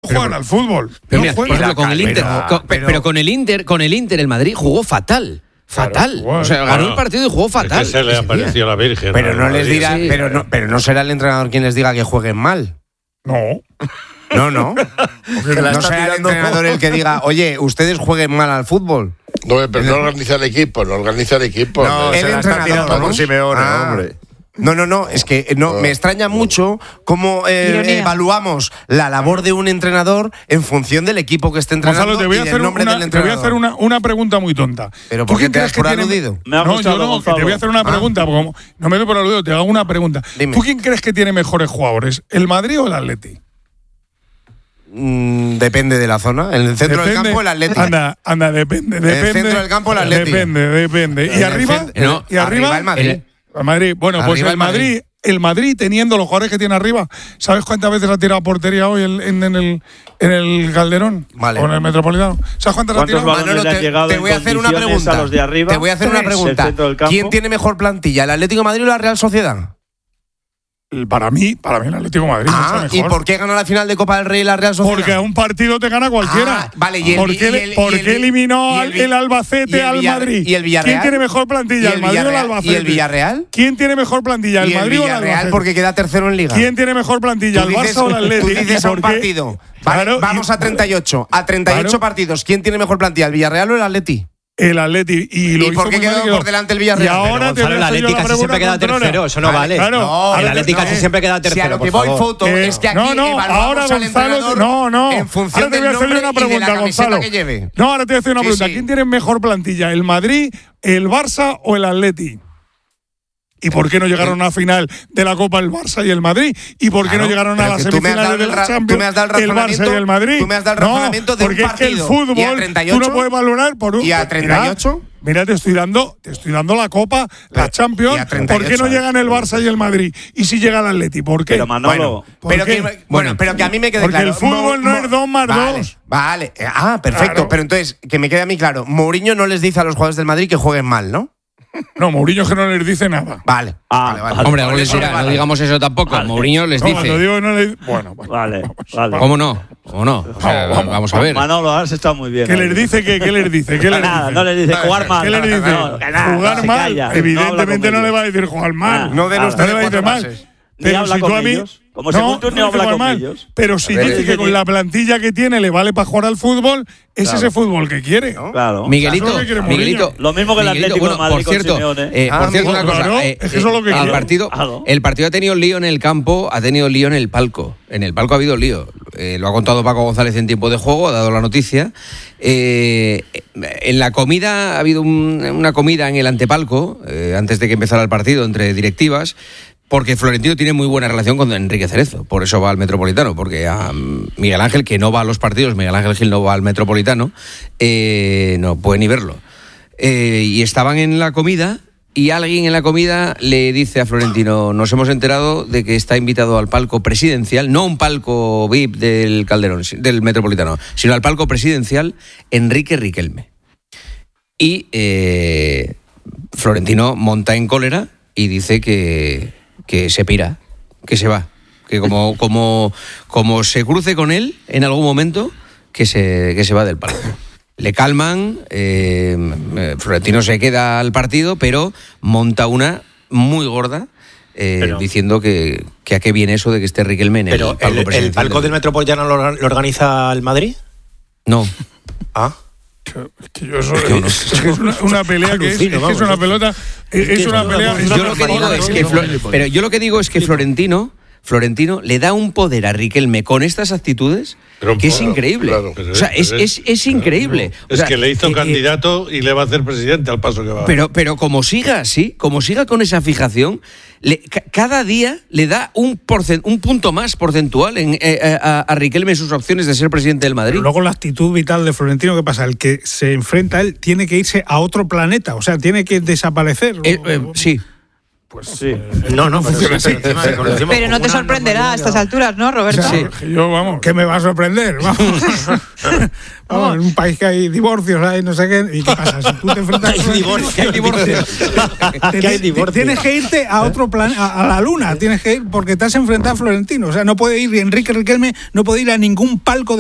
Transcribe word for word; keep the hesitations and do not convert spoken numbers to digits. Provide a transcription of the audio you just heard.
juegan al fútbol. Pero no mira, por ejemplo, con el Inter, pero, con, pero, pero con el Inter, con el Inter, el Madrid jugó fatal. Fatal. Claro, o sea, ganó bueno, el partido y jugó fatal. Es que se le apareció la Virgen. Pero no les dirá, sí, pero no, pero no será el entrenador quien les diga que jueguen mal. No. No, no. No será el entrenador el que diga, oye, ustedes jueguen mal al fútbol. No, pero no organiza el equipo, no organiza el equipo. No, el entrenador, ¿no? Simeone, ah. hombre. No, no, no, es que no, me extraña mucho cómo eh, evaluamos la labor de un entrenador en función del equipo que esté entrenando. Gonzalo, te voy a y hacer, del nombre una, del entrenador. te voy a hacer una, una pregunta muy tonta. ¿Pero por qué te has por aludido? Tiene... No, yo no, que te voy a hacer una pregunta. Ah. Como no me doy por aludido, te hago una pregunta. Dime. ¿Tú quién crees que tiene mejores jugadores, el Madrid o el Atleti? Mm, depende de la zona. En el centro depende, del campo el Atlético. Anda, anda, depende, depende. En el centro del campo el Atlético. Depende, depende. ¿Y arriba? No, ¿Y arriba? arriba el Madrid. El, el Madrid. Bueno, arriba pues el, el Madrid, Madrid, el Madrid teniendo los jugadores que tiene arriba. ¿Sabes cuántas veces ha tirado portería hoy en, en, en el en el Calderón? Vale. O en el Metropolitano. ¿Sabes cuántas ha tirado? Manolo, te, te voy a hacer una pregunta. A los de arriba, te voy a hacer una pregunta. ¿Quién tiene mejor plantilla, el Atlético de Madrid o la Real Sociedad? Para mí, para mí el Atlético de Madrid ah, mejor. ¿Y por qué ganó la final de Copa del Rey la Real Sociedad? Porque a un partido te gana cualquiera. Ah, vale, y el, ¿Por qué, y el, ¿por y el, qué eliminó y el, el Albacete y el al Madrid? ¿Y el Villarreal? ¿Quién tiene mejor plantilla, el Madrid o el Albacete? ¿Y el Villarreal? ¿Quién tiene mejor plantilla, el Madrid o el Albacete? Porque queda tercero en Liga. ¿Quién tiene mejor plantilla, el Barça o el Atlético? Tú dices a un partido. Vale, claro, vamos y, a treinta y ocho. A treinta y ocho claro. partidos. ¿Quién tiene mejor plantilla, el Villarreal o el Atleti? El Atleti. ¿Y, lo ¿Y por qué quedó por delante el Villarreal? Y ahora pero, Gonzalo, el Atleti casi siempre queda tercero, eso no vale. Claro, no, el Atleti casi siempre queda tercero. Si a lo que voy, foto, eh, es que aquí no, no, ahora Gonzalo, no, no. En función ahora te voy a hacerle una pregunta, Gonzalo. Que lleve. No, ahora te voy a hacer una sí, pregunta. Sí. ¿Quién tiene mejor plantilla, el Madrid, el Barça o el Atleti? ¿Y por qué no llegaron a la final de la Copa el Barça y el Madrid? ¿Y por qué claro, no llegaron a las semifinales de la Champions el Barça y el Madrid? Tú me has dado el razonamiento no, de un porque partido. Es que el fútbol ¿Y a treinta y ocho? Tú no puedes valorar por un... ¿Y a treinta y ocho? Mira, mira, te estoy dando, te estoy dando la Copa, la Champions. ¿Por qué no llegan el Barça y el Madrid? ¿Y si llega el Atleti? ¿Por qué? Pero Manolo, bueno, pero, que, bueno, pero que a mí me quede porque claro. Porque el fútbol Mo, no es dos más vale, dos. Vale, ah, perfecto. Claro. Pero entonces, que me quede a mí claro, Mourinho no les dice a los jugadores del Madrid que jueguen mal, ¿no? No, Mourinho que no les dice nada. Vale, ah, vale, vale. Hombre, algo les dirá, vale. No digamos eso tampoco. Vale. Mourinho les dice. No, digo, no le... Bueno, bueno, vale, vamos, vale. ¿Cómo no? ¿Cómo no? O sea, vamos, vamos, vamos a ver. Manolo, has estado muy bien. ¿Qué les dice? ¿Qué, qué les dice? ¿Qué les nada, dice? no les dice jugar mal. ¿Qué les dice? No, nada, jugar mal. calla, Evidentemente no, no le va a decir jugar mal. Ah, no de los no le va a decir mal. Pero habla si con tú a mí, ellos. Como según tú, no habla con mal, ellos. Pero si ver, dice que con la plantilla que tiene le vale para jugar al fútbol, es claro. ese fútbol que quiere. ¿No? Claro. Miguelito, que Miguelito. Lo mismo que el Miguelito, Atlético bueno, de Madrid por cierto, con Simeone. Eh, ah, por cierto, una cosa. Claro, eh, es que eso es lo que el quiero. partido, claro. el partido ha tenido lío en el campo, ha tenido lío en el palco. En el palco ha habido lío. Eh, lo ha contado Paco González en tiempo de juego, ha dado la noticia. Eh, en la comida, ha habido un, una comida en el antepalco, eh, antes de que empezara el partido, entre directivas. Porque Florentino tiene muy buena relación con Enrique Cerezo, por eso va al Metropolitano, porque a Miguel Ángel, que no va a los partidos, Miguel Ángel Gil no va al Metropolitano, eh, no puede ni verlo. Eh, y estaban en la comida y alguien en la comida le dice a Florentino, nos hemos enterado de que está invitado al palco presidencial, no un palco V I P del Calderón, del Metropolitano, sino al palco presidencial Enrique Riquelme. Y eh, Florentino monta en cólera y dice que... que se pira, que se va, que como, como, como se cruce con él en algún momento, que se, que se va del palco. Le calman, eh, Florentino se queda al partido, pero monta una muy gorda, eh, pero, diciendo que, que a qué viene eso de que esté Riquelme en el pero palco el, presidencial. ¿El palco del, del Metropolitano lo, lo organiza el Madrid? No. Ah. Es que yo eso, es, que no, es, que es una, una pelea que es, es, que es una pelota, es, es una pelea. Yo lo que digo es que Flor, pero yo lo que digo es que Florentino, Florentino le da un poder a Riquelme con estas actitudes pero, que es increíble. Claro, o sea, es, es, es increíble. Es o sea, que le hizo que, candidato y le va a hacer presidente al paso que va. Pero, pero como siga así, como siga con esa fijación, le, cada día le da un, porcent, un punto más porcentual en, eh, a, a Riquelme en sus opciones de ser presidente del Madrid. Pero luego la actitud vital de Florentino, ¿qué pasa? El que se enfrenta a él tiene que irse a otro planeta, o sea, tiene que desaparecer. Eh, eh, sí. Pues sí. No, no funciona así. Pero no te sorprenderá a estas alturas, ¿no, Roberto? O sea, sí. Yo, vamos, ¿qué me va a sorprender? Vamos, vamos, en un país que hay divorcios, hay no sé qué. ¿Y qué pasa? Si tú te enfrentas a divorcios, hay divorcios. ¿Qué hay divorcios? Tienes que irte a otro plan, a, a la luna. Tienes que ir porque te has enfrentado a Florentino. O sea, no puede ir Enrique Riquelme, no puede ir a ningún palco de